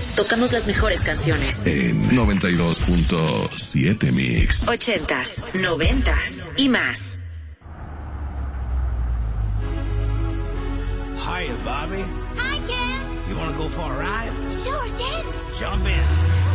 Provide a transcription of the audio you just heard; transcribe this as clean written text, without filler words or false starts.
Tocamos las mejores canciones. En 92.7 Mix. 80s, 90s y más. Hiya, Bobby. Hi, Ken. You want to go for a ride? Sure, Ken. Jump in.